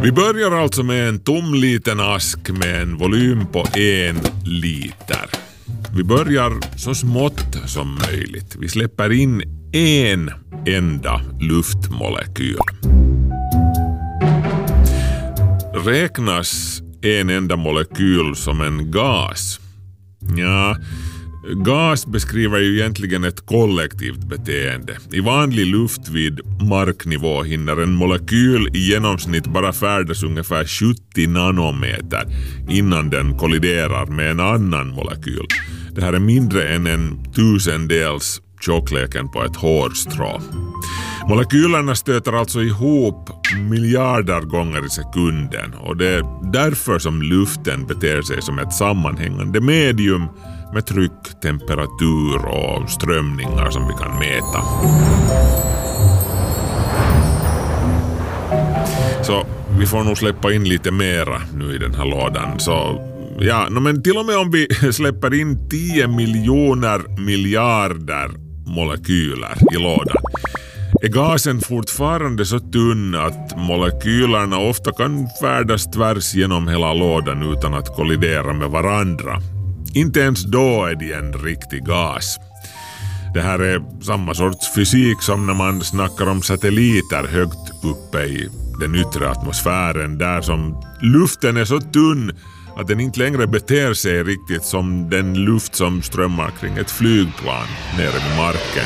Vi börjar alltså med en tom liten ask med en volym på 1 liter. Vi börjar så smått som möjligt. Vi släpper in en enda luftmolekyl. Räknas en enda molekyl som en gas? Ja, gas beskriver ju egentligen ett kollektivt beteende. I vanlig luft vid marknivå hinner en molekyl i genomsnitt bara färdas ungefär 70 nanometer innan den kolliderar med en annan molekyl. Det här är mindre än en tusendels tjockleken på ett hårstrå. Molekylerna stöter alltså ihop miljarder gånger i sekunden och det är därför som luften beter sig som ett sammanhängande medium med tryck, temperatur och strömningar som vi kan mäta. Så vi får nog släppa in lite mera nu i den här lådan. Så ja, men till och med om vi släpper in 10 miljoner miljarder molekyler i lådan är gasen fortfarande så tunn att molekylerna ofta kan färdas tvärs genom hela lådan utan att kollidera med varandra. Inte ens då är det en riktig gas. Det här är samma sorts fysik som när man snackar om satelliter högt uppe i den yttre atmosfären där som luften är så tunn att den inte längre beter sig riktigt som den luft som strömmar kring ett flygplan nere vid marken.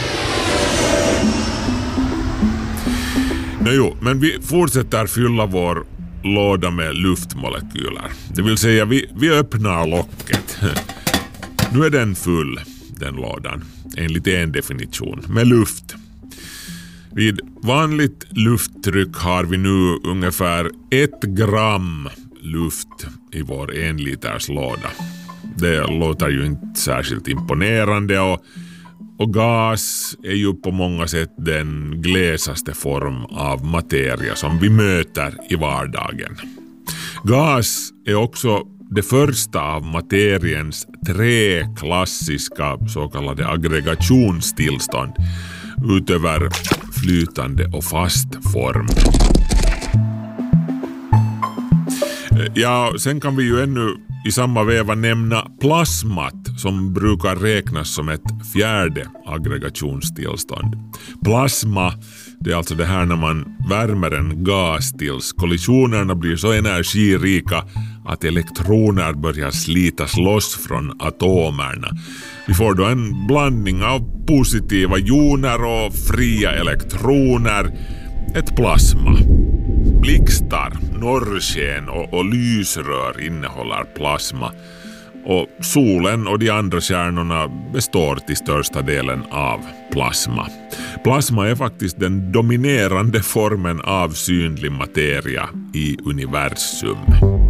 Men vi fortsätter fylla vår låda med luftmolekyler. Det vill säga vi öppnar locket. Nu är den full, den lådan, enligt en definition, med luft. Vid vanligt lufttryck har vi nu ungefär 1 gram luft i vår 1 liters låda. Det låter ju inte särskilt imponerande och gas är ju på många sätt den glesaste form av materia som vi möter i vardagen. Gas är också det första av materiens 3 klassiska så kallade aggregationstillstånd utöver flytande och fast form. Ja, sen kan vi ju ännu i samma veva nämna plasmat som brukar räknas som ett 4:e aggregationstillstånd. Plasma, det är alltså det här när man värmer en gas tills kollisionerna blir så energirika att elektroner börjar slitas loss från atomerna. Vi får då en blandning av positiva joner och fria elektroner, ett plasma. Blixtar, norrsken och lysrör innehåller plasma och solen och de andra stjärnorna består till största delen av plasma. Plasma är faktiskt den dominerande formen av synlig materia i universum.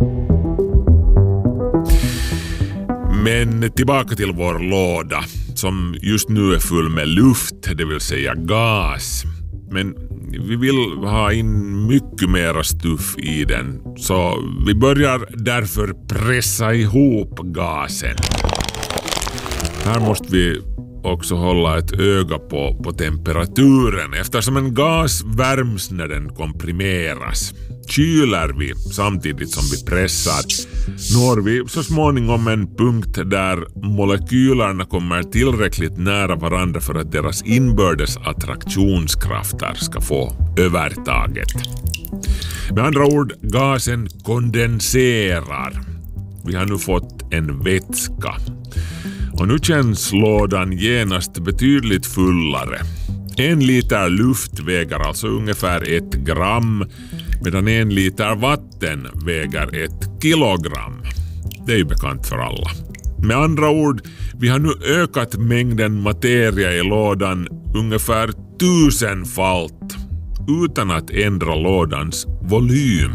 Men tillbaka till vår låda som just nu är full med luft, det vill säga gas. Men vi vill ha in mycket mera stuff i den, så vi börjar därför pressa ihop gasen. Här måste vi också hålla ett öga på temperaturen eftersom en gas värms när den komprimeras. Kyler vi samtidigt som vi pressar når vi så småningom en punkt där molekylerna kommer tillräckligt nära varandra för att deras inbördes attraktionskrafter ska få övertaget. Med andra ord, gasen kondenserar. Vi har nu fått en vätska. Och nu känns lådan genast betydligt fullare. 1 liter luft väger alltså ungefär 1 gram medan 1 liter vatten väger 1 kilogram. Det är ju bekant för alla. Med andra ord, vi har nu ökat mängden materia i lådan ungefär 1000-falt utan att ändra lådans volym.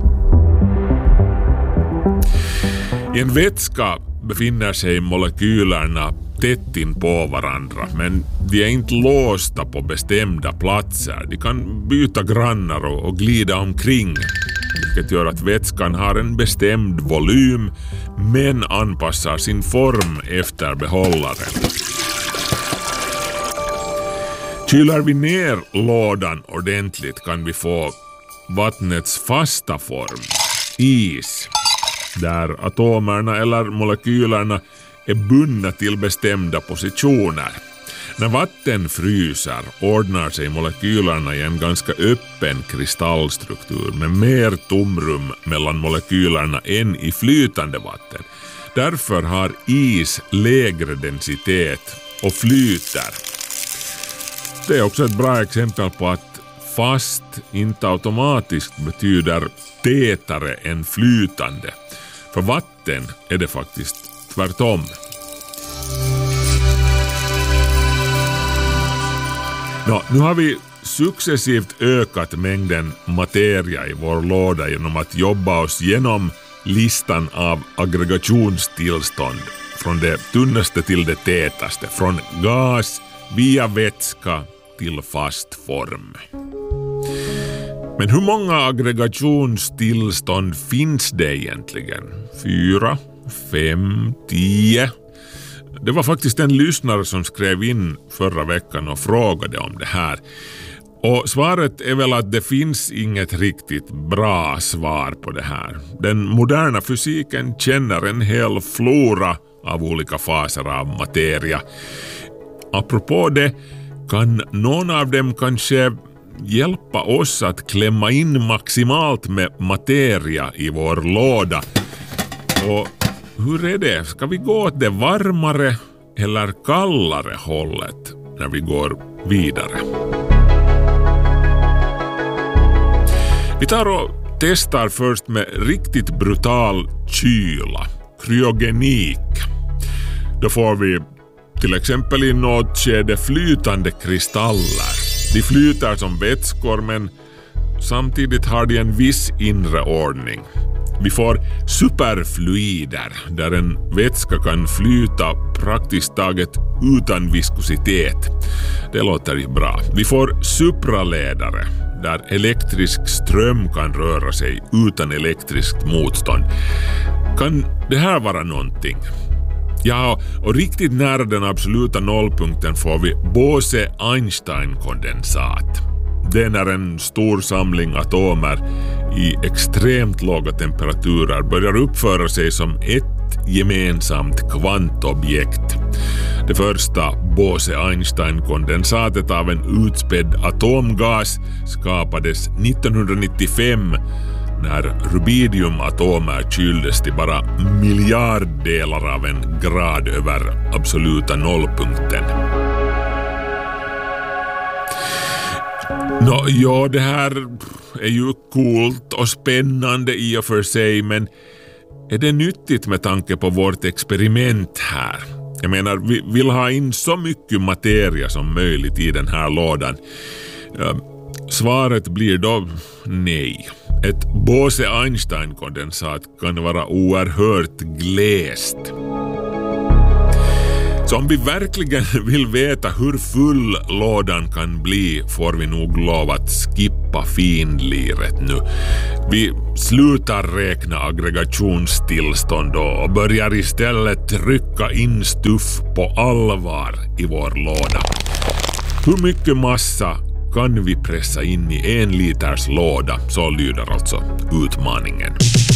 I en vätska befinner sig molekylerna tätt in på varandra, men de är inte låsta på bestämda platser. De kan byta grannar och glida omkring, vilket gör att vätskan har en bestämd volym men anpassar sin form efter behållaren. Kyler vi ner lådan ordentligt kan vi få vattnets fasta form, is, där atomerna eller molekylerna är bundna till bestämda positioner. När vatten fryser ordnar sig molekylerna i en ganska öppen kristallstruktur med mer tomrum mellan molekylerna än i flytande vatten. Därför har is lägre densitet och flyter. Det är också ett bra exempel på att fast inte automatiskt betyder tätare än flytande. För vatten är det faktiskt tvärtom. Nu har vi successivt ökat mängden materia i vår låda genom att jobba oss genom listan av aggregationstillstånd från det tunnaste till det tätaste, från gas via vätska till fast form. Men hur många aggregationstillstånd finns det egentligen? 4, 5, 10? Det var faktiskt en lyssnare som skrev in förra veckan och frågade om det här. Och svaret är väl att det finns inget riktigt bra svar på det här. Den moderna fysiken känner en hel flora av olika faser av materia. Apropå det, kan någon av dem kanske hjälpa oss att klämma in maximalt med materia i vår låda? Och hur är det? Ska vi gå åt det varmare eller kallare hållet när vi går vidare? Vi tar och testar först med riktigt brutal kyla, kryogenik. Då får vi till exempel i något skede flytande kristaller. De flyter som vätskor men samtidigt har de en viss inre ordning. Vi får superfluider där en vätska kan flyta praktiskt taget utan viskositet. Det låter ju bra. Vi får supraledare där elektrisk ström kan röra sig utan elektriskt motstånd. Kan det här vara någonting? Ja, och riktigt nära den absoluta nollpunkten får vi Bose-Einstein-kondensat. Det är när en stor samling atomer i extremt låga temperaturer börjar uppföra sig som ett gemensamt kvantobjekt. Det första Bose-Einstein-kondensatet av en utspädd atomgas skapades 1995 när rubidiumatomer kyldes till bara miljarddelar av en grad över absoluta nollpunkten. Ja, det här är ju coolt och spännande i och för sig, men är det nyttigt med tanke på vårt experiment här? Jag menar, vi vill ha in så mycket materia som möjligt i den här lådan. Svaret blir då nej. Ett Bose-Einstein-kondensat kan vara oerhört glest. Så om vi verkligen vill veta hur full lådan kan bli får vi nog lov att skippa finliret nu. Vi slutar räkna aggregationstillstånd och börjar istället trycka in stuff på allvar i vår låda. Hur mycket massa kan vi pressa in i 1 liters låda? Så lyder alltså utmaningen.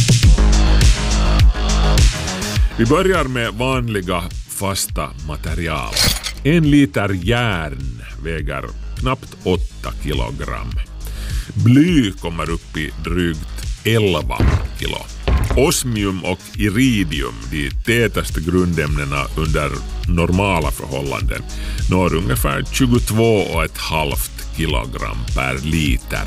Vi börjar med vanliga fasta material. 1 liter järn väger knappt 8 kilogram. Bly kommer upp i drygt 11 kilo. Osmium och iridium, de tätaste grundämnena under normala förhållanden, når ungefär 22,5 kilogram per liter.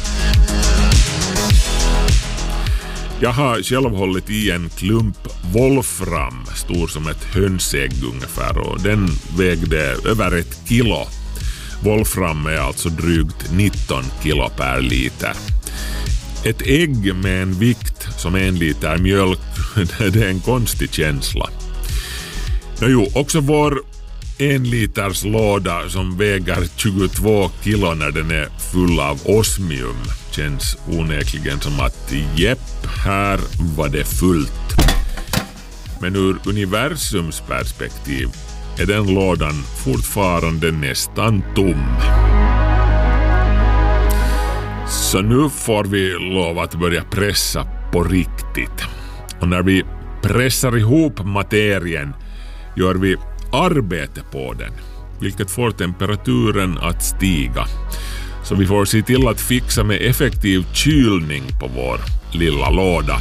Jag har själv hållit i en klump wolfram, stor som ett hönsägg ungefär, och den vägde över 1 kilo. Wolfram är alltså drygt 19 kilo per liter. Ett ägg med en vikt som 1 liter mjölk, det är en konstig känsla. Också vår 1 liters låda som väger 22 kilo när den är full av osmium känns onekligen som att här var det fullt. Men ur universums perspektiv är den lådan fortfarande nästan tom. Så nu får vi lov att börja pressa på riktigt. Och när vi pressar ihop materien gör vi arbete på den, vilket får temperaturen att stiga. Så vi får se till att fixa med effektiv kylning på vår lilla låda.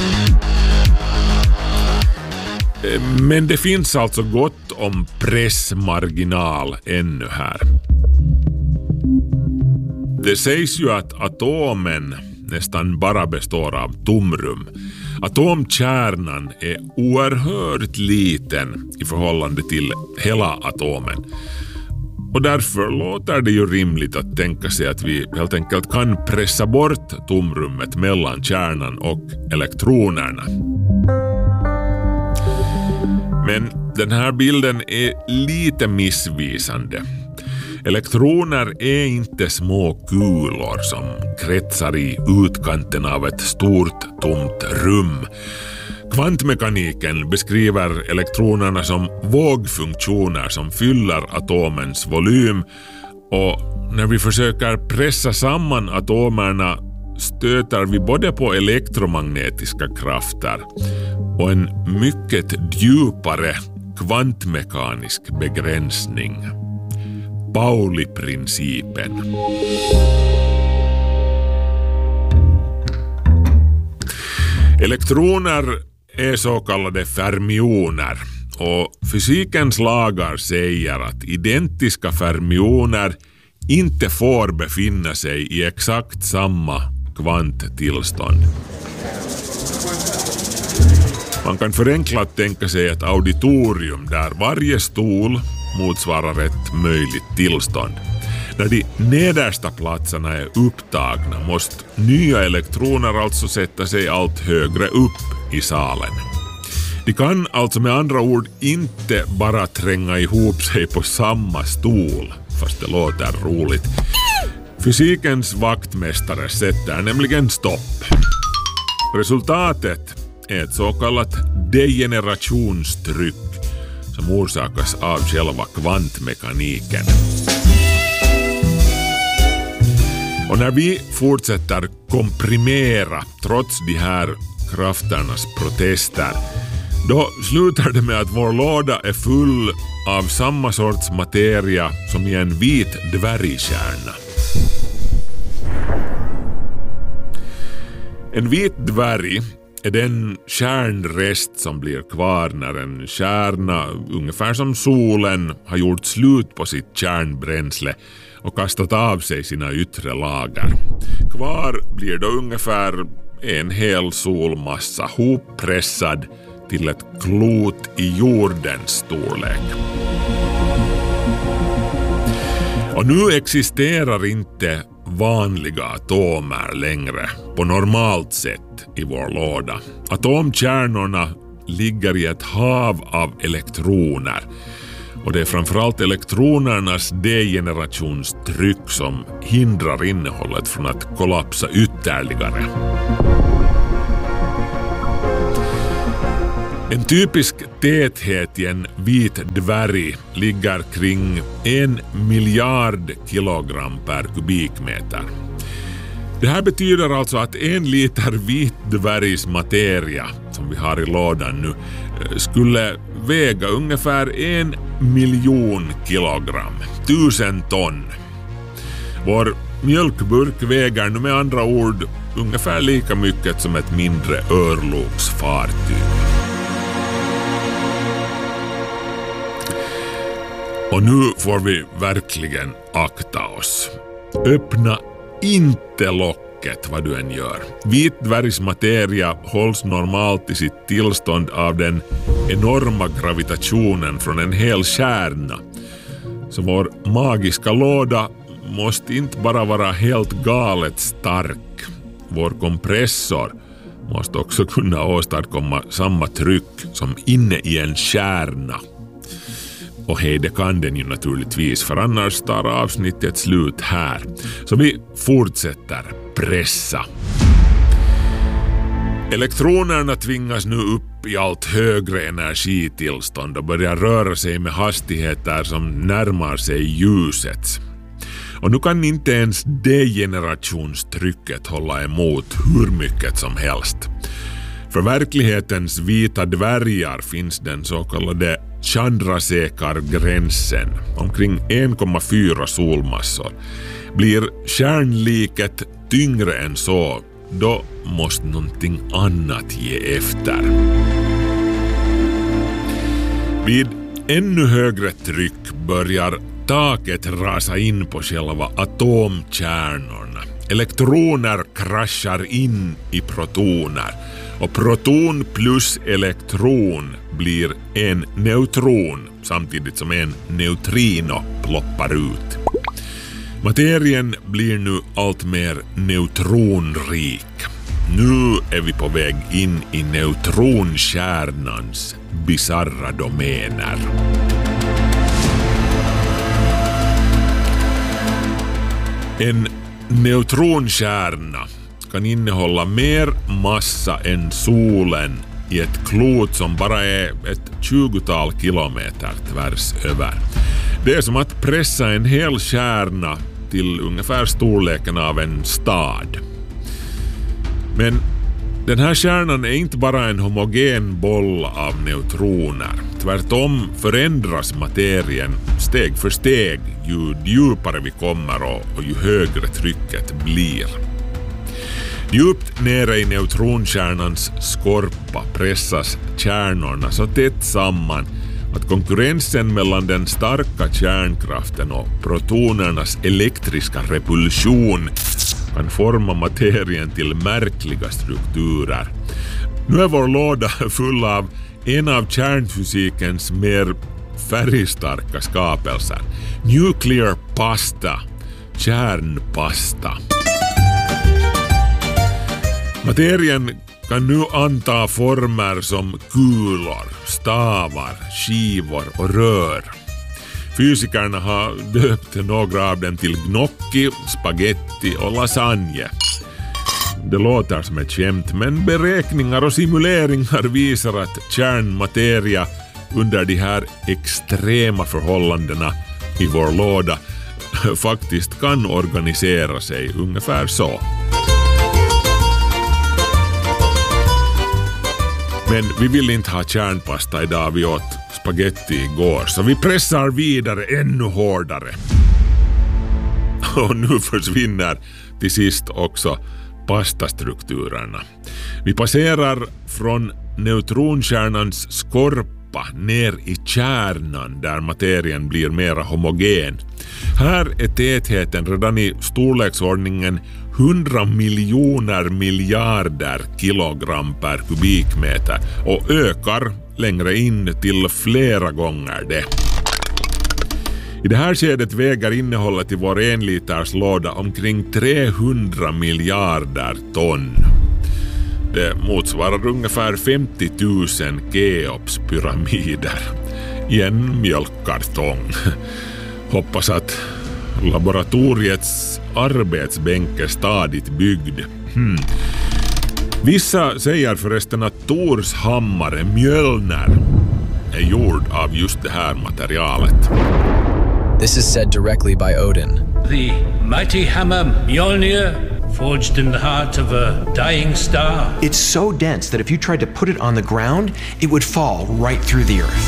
Men det finns alltså gott om pressmarginal ännu här. Det sägs ju att atomen nästan bara består av tomrum. Atomkärnan är oerhört liten i förhållande till hela atomen. Och därför låter det ju rimligt att tänka sig att vi helt enkelt kan pressa bort tomrummet mellan kärnan och elektronerna. Men den här bilden är lite missvisande. Elektroner är inte små kulor som kretsar i utkanten av ett stort tomt rum. Kvantmekaniken beskriver elektronerna som vågfunktioner som fyller atomens volym, och när vi försöker pressa samman atomerna stöter vi både på elektromagnetiska krafter och en mycket djupare kvantmekanisk begränsning. Pauli-principen. Elektroner är så kallade fermioner, och fysikens lagar säger att identiska fermioner inte får befinna sig i exakt samma kvanttillstånd. Man kan förenklat tänka sig ett auditorium där varje stol motsvarar ett möjligt tillstånd. När de nedersta platserna är upptagna måste nya elektroner alltså sätta sig allt högre upp i salen. De kan alltså med andra ord inte bara tränga ihop sig på samma stol, fast det låter roligt. Fysikens vaktmästare sätter nämligen stopp. Resultatet är ett så kallat degenerationstryck som orsakas av själva kvantmekaniken. Och när vi fortsätter komprimera trots de här krafternas protester, då slutar det med att vår låda är full av samma sorts materia som i en vit dvärgkärna. En vit dvärg är den kärnrest som blir kvar när en kärna, ungefär som solen, har gjort slut på sitt kärnbränsle och kastat av sig sina yttre lager. Kvar blir då ungefär en hel solmassa hoppressad till ett klot i jordens storlek. Och nu existerar inte vanliga atomer längre på normalt sätt i vår låda. Atomkärnorna ligger i ett hav av elektroner, och det är framförallt elektronernas degenerationstryck som hindrar innehållet från att kollapsa ytterligare. En typisk täthet i en vit dvärg ligger kring 1 miljard kilogram per kubikmeter. Det här betyder alltså att 1 liter vit dvärgs materia som vi har i lådan nu skulle väga ungefär 1 miljon kilogram, 1000 ton. Vår mjölkburk väger nu med andra ord ungefär lika mycket som ett mindre örlogsfartyg. Och nu får vi verkligen akta oss. Öppna inte locket vad du än gör. Vit dvärgsmateria hålls normalt i sitt tillstånd av den enorma gravitationen från en hel kärna. Så vår magiska låda måste inte bara vara helt galet stark. Vår kompressor måste också kunna åstadkomma samma tryck som inne i en kärna. Och hej, det kan den ju naturligtvis, för annars tar avsnittet slut här. Så vi fortsätter pressa. Elektronerna tvingas nu upp i allt högre energitillstånd och börjar röra sig med hastigheter som närmar sig ljusets. Och nu kan inte ens degenerationstrycket hålla emot hur mycket som helst. För verklighetens vita dvärgar finns den så kallade Chandrasekhar-gränsen, omkring 1,4 solmassor. Blir kärnliket tyngre än så, då måste någonting annat ge efter. Vid ännu högre tryck börjar taket rasa in på själva atomkärnorna. Elektroner kraschar in i protoner. Och proton plus elektron blir en neutron samtidigt som en neutrino ploppar ut. Materien blir nu allt mer neutronrik. Nu är vi på väg in i neutronkärnans bizarra domäner. En neutronkärna kan innehålla mer massa än solen i ett klot som bara är ett 20-tal kilometer tvärs över. Det är som att pressa en hel kärna till ungefär storleken av en stad. Men den här kärnan är inte bara en homogen boll av neutroner. Tvärtom förändras materien steg för steg ju djupare vi kommer och ju högre trycket blir. Djupt nere i neutronkärnans skorpa pressas kärnorna så tätt samman att konkurrensen mellan den starka kärnkraften och protonernas elektriska repulsion kan forma materien till märkliga strukturer. Nu är vår låda full av en av kärnfysikens mer färgstarka skapelser. Nuclear pasta, kärnpasta. Materien kan nu anta former som kulor, stavar, skivor och rör. Fysikerna har döpt några av dem till gnocchi, spaghetti och lasagne. Det låter som ett skämt, men beräkningar och simuleringar visar att kärnmateria under de här extrema förhållandena i vår låda faktiskt kan organisera sig ungefär så. Men vi vill inte ha kärnpasta idag, vi åt spaghetti igår, så vi pressar vidare ännu hårdare. Och nu försvinner till sist också pastastrukturerna. Vi passerar från neutronkärnans skorpa ner i kärnan där materien blir mer homogen. Här är tätheten redan i storleksordningen 100 miljoner miljarder kilogram per kubikmeter och ökar längre in till flera gånger det. I det här skedet väger innehållet i vår 1 liters låda omkring 300 miljarder ton. Det motsvarar ungefär 50 000 Keops-pyramider i en mjölkkartong. Hoppas att laboratoriets arbetsbänk är stadigt byggd. Vissa säger förresten att Tors hammare Mjölner är gjord av just det här materialet. This is said directly by Odin. The mighty hammer Mjolnir, forged in the heart of a dying star. It's so dense that if you tried to put it on the ground, it would fall right through the earth.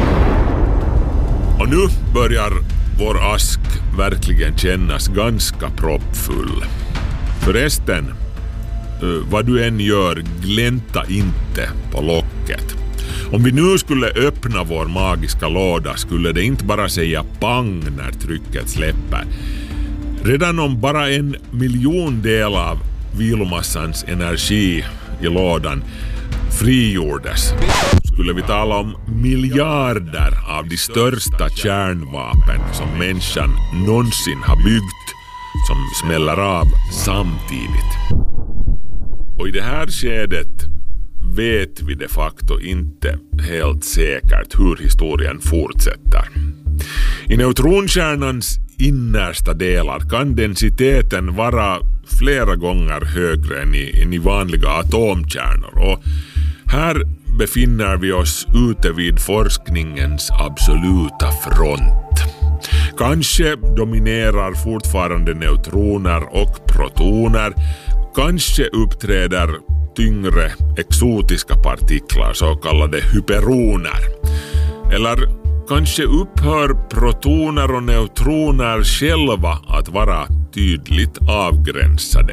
Och nu börjar vår ask verkligen kännas ganska proppfull. Förresten, vad du än gör, glänta inte på locket. Om vi nu skulle öppna vår magiska låda skulle det inte bara säga pang när trycket släpper. Redan om bara 1 miljondel av vilomassans energi i lådan frigjordes skulle vi tala om miljarder av de största kärnvapen som människan någonsin har byggt som smäller av samtidigt. Och i det här skedet vet vi de facto inte helt säkert hur historien fortsätter. I neutronkärnans innersta delar kan densiteten vara flera gånger högre än i vanliga atomkärnor och här befinner vi oss ute vid forskningens absoluta front. Kanske dominerar fortfarande neutroner och protoner. Kanske uppträder tyngre exotiska partiklar, så kallade hyperoner. Eller kanske upphör protoner och neutroner själva att vara tydligt avgränsade.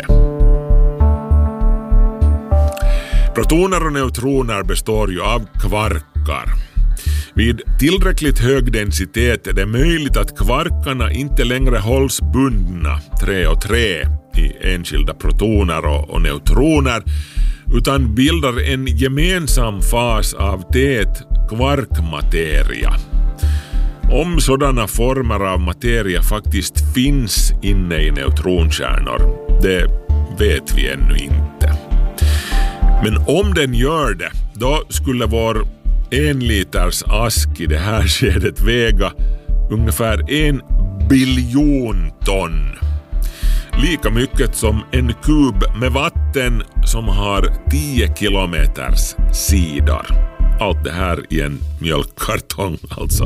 Protoner och neutroner består ju av kvarkar. Vid tillräckligt hög densitet är det möjligt att kvarkarna inte längre hålls bundna 3 och 3 i enskilda protoner och neutroner, utan bildar en gemensam fas av tät kvarkmateria. Om sådana former av materia faktiskt finns inne i neutronkärnor, det vet vi ännu inte. Men om den gör det, då skulle vår 1 liters ask i det här skedet väga ungefär 1 biljon ton. Lika mycket som en kub med vatten som har 10 kilometers sidor. Allt det här i en mjölkkartong alltså.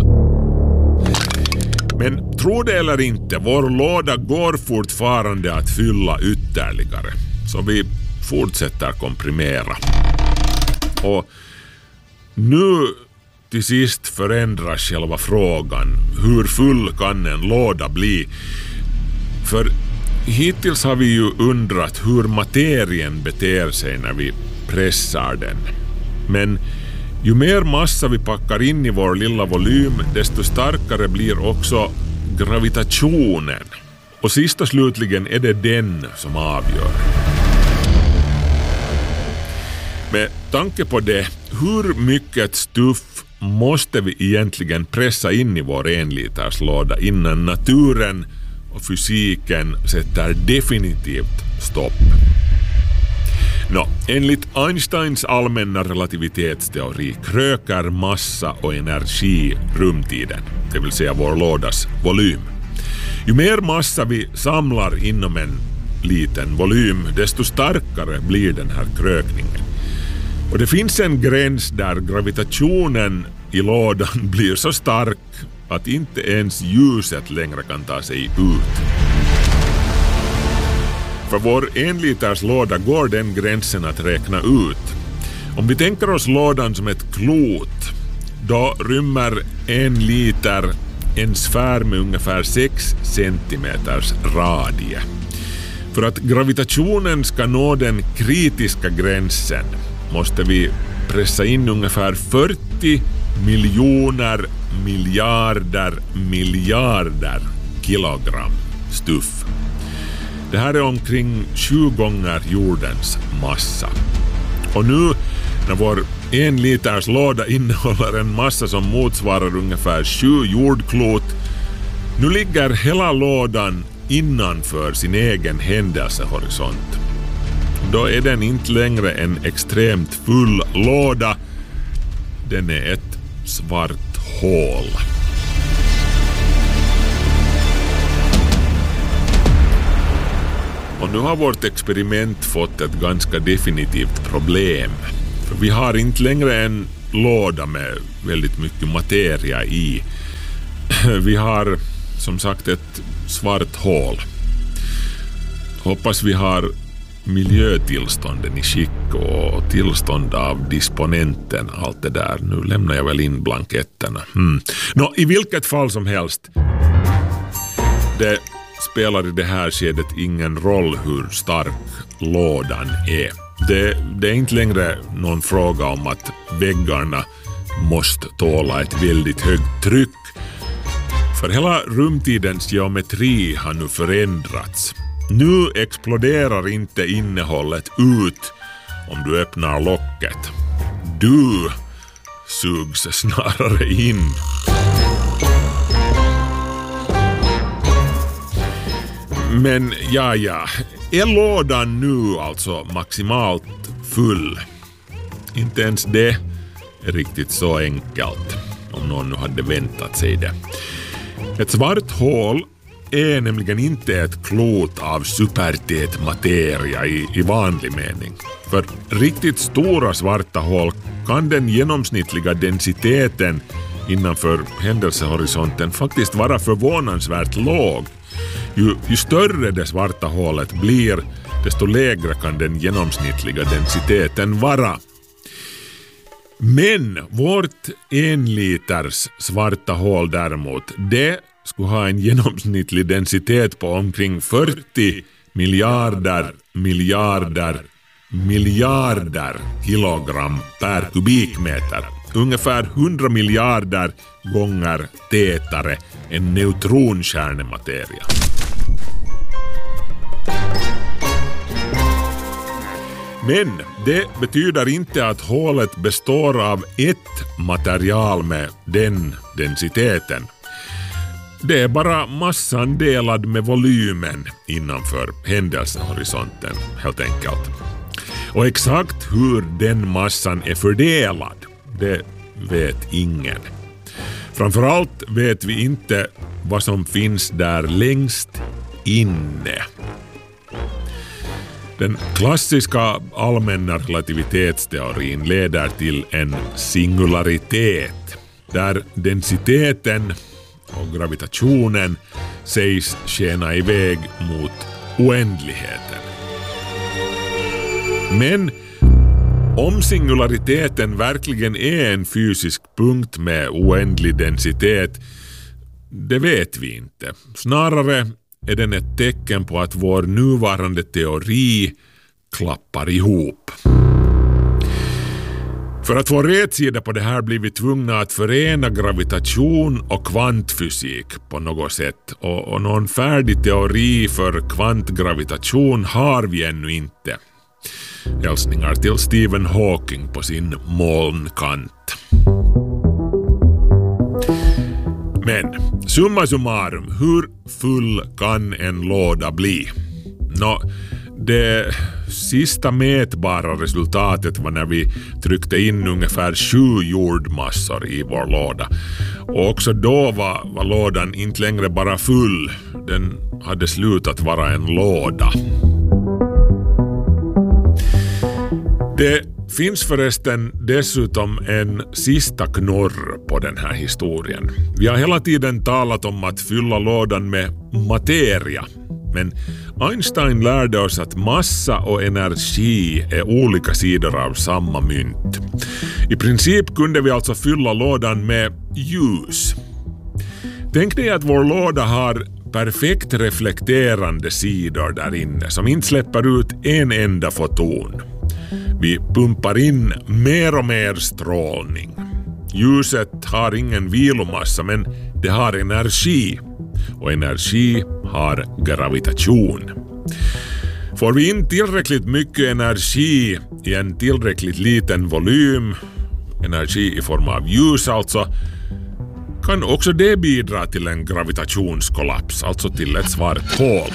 Men tro det eller inte, vår låda går fortfarande att fylla ytterligare. Så vi fortsätter komprimera. Och nu till sist förändras själva frågan. Hur full kan en låda bli? För hittills har vi ju undrat hur materien beter sig när vi pressar den. Men ju mer massa vi packar in i vår lilla volym, desto starkare blir också gravitationen. Och sist och slutligen är det den som avgör. Med tanke på det, hur mycket stuff måste vi egentligen pressa in i vår 1 liters låda innan naturen och fysiken sätter definitivt stopp? Enligt Einsteins allmänna relativitetsteori krökar massa och energi rumtiden, det vill säga vår lådas volym. Ju mer massa vi samlar inom en liten volym, desto starkare blir den här krökningen. Och det finns en gräns där gravitationen i lådan blir så stark att inte ens ljuset längre kan ta sig ut. För vår 1 liters låda går den gränsen att räkna ut. Om vi tänker oss lådan som ett klot, då rymmer 1 liter en sfär med ungefär 6 centimeters radie. För att gravitationen ska nå den kritiska gränsen måste vi pressa in ungefär 40 miljoner miljarder kilogram stuff. Det här är omkring 20 gånger jordens massa. Och nu när vår 1 liters låda innehåller en massa som motsvarar ungefär 7 jordklot, nu ligger hela lådan innanför sin egen händelsehorisont. Då är den inte längre en extremt full låda. Den är ett svart hål. Och nu har vårt experiment fått ett ganska definitivt problem. För vi har inte längre en låda med väldigt mycket materia i. Vi har som sagt ett svart hål. Hoppas vi har miljötillstånden i skick och tillstånd av disponenten, allt det där. Nu lämnar jag väl in blanketterna. I vilket fall som helst, det spelar i det här skedet ingen roll hur stark lådan är. Det är inte längre någon fråga om att väggarna måste tåla ett väldigt högt tryck. För hela rumtidens geometri har nu förändrats. Nu exploderar inte innehållet ut om du öppnar locket. Du sugs snarare in. Men ja, är lådan nu alltså maximalt full? Inte ens det är riktigt så enkelt, om någon nu hade väntat sig det. Ett svart hål är nämligen inte ett klot av supertät materia i vanlig mening. För riktigt stora svarta hål kan den genomsnittliga densiteten innanför händelsehorisonten faktiskt vara förvånansvärt låg. Ju större det svarta hålet blir, desto lägre kan den genomsnittliga densiteten vara. Men vårt 1 liters svarta hål däremot, det skulle ha en genomsnittlig densitet på omkring 40 miljarder kilogram per kubikmeter. Ungefär 100 miljarder gånger tätare än neutronkärnemateria. Men det betyder inte att hålet består av ett material med den densiteten. Det är bara massan delad med volymen innanför händelsehorisonten, helt enkelt. Och exakt hur den massan är fördelad, det vet ingen. Framförallt vet vi inte vad som finns där längst inne. Den klassiska allmänna relativitetsteorin leder till en singularitet, där densiteten och gravitationen sägs skena iväg mot oändligheten. Men om singulariteten verkligen är en fysisk punkt med oändlig densitet, det vet vi inte. Snarare är den ett tecken på att vår nuvarande teori klappar ihop. För att få rätsida på det här blir vi tvungna att förena gravitation och kvantfysik på något sätt. Och någon färdig teori för kvantgravitation har vi ännu inte. Hälsningar till Stephen Hawking på sin molnkant. Men summa summarum, hur full kan en låda bli? Det sista mätbara resultatet var när vi tryckte in ungefär 7 jordmassor i vår låda. Och också då var lådan inte längre bara full, den hade slutat vara en låda. Det finns förresten dessutom en sista knorr på den här historien. Vi har hela tiden talat om att fylla lådan med materia. Men Einstein lärde oss att massa och energi är olika sidor av samma mynt. I princip kunde vi alltså fylla lådan med ljus. Tänk dig att vår låda har perfekt reflekterande sidor där inne som inte släpper ut en enda foton. Vi pumpar in mer och mer strålning. Ljuset har ingen vilomassa, men det har energi. Och energi har gravitation. Får vi in tillräckligt mycket energi i en tillräckligt liten volym, energi i form av ljus alltså, kan också det bidra till en gravitationskollaps, alltså till ett svart hål.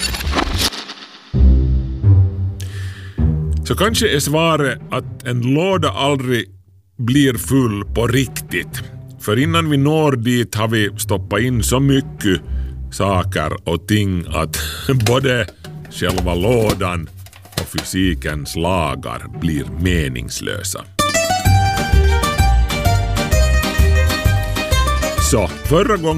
Så kanske är svaret att en låda aldrig blir full på riktigt. För innan vi når dit har vi stoppat in så mycket saker och ting att både själva lådan och fysikens lagar blir meningslösa. Så förra gången